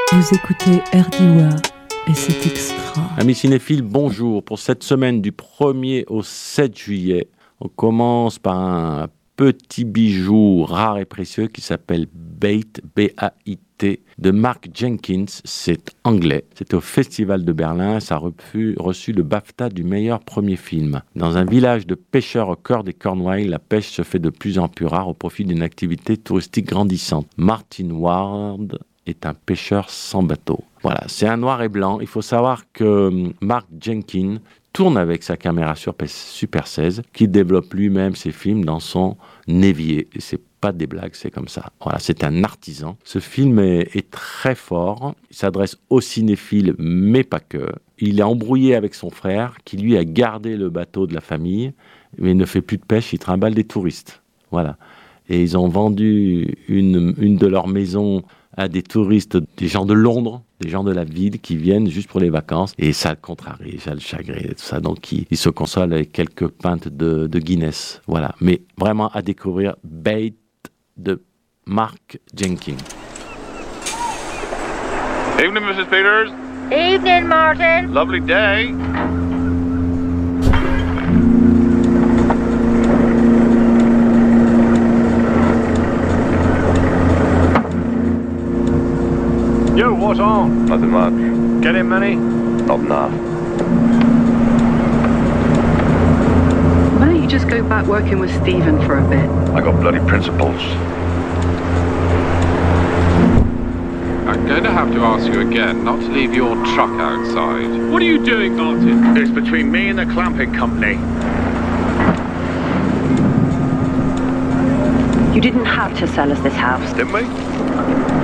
Vous écoutez RDIWA et c'est extra. Amis cinéphiles, bonjour. Pour cette semaine du 1er au 7 juillet, on commence par un petit bijou rare et précieux qui s'appelle Bait, B-A-I-T, de Mark Jenkins. C'est anglais. C'était au Festival de Berlin. Ça a reçu le BAFTA du meilleur premier film. Dans un village de pêcheurs au cœur des Cornouailles, la pêche se fait de plus en plus rare au profit d'une activité touristique grandissante. Martin Ward est un pêcheur sans bateau. Voilà, c'est un noir et blanc. Il faut savoir que Mark Jenkins tourne avec sa caméra Super 16, qui développe lui-même ses films dans son évier. Et c'est pas des blagues, c'est comme ça. Voilà, c'est un artisan. Ce film est très fort. Il s'adresse aux cinéphiles, mais pas que. Il est embrouillé avec son frère, qui lui a gardé le bateau de la famille, mais ne fait plus de pêche, il trimballe des touristes. Voilà. Et ils ont vendu une de leurs maisons à des touristes, des gens de Londres, des gens de la ville qui viennent juste pour les vacances. Et ça le contrarie, ça le chagrine, tout ça. Donc, il se console avec quelques pintes de Guinness. Voilà. Mais vraiment à découvrir Bait de Mark Jenkins. Evening, Mrs. Peters. Evening, Martin. Lovely day. Yo, what's on? Nothing much. Getting many? Not enough. Why don't you just go back working with Stephen for a bit? I got bloody principles. I'm going to have to ask you again not to leave your truck outside. What are you doing, Martin? It's between me and the clamping company. You didn't have to sell us this house. Didn't we?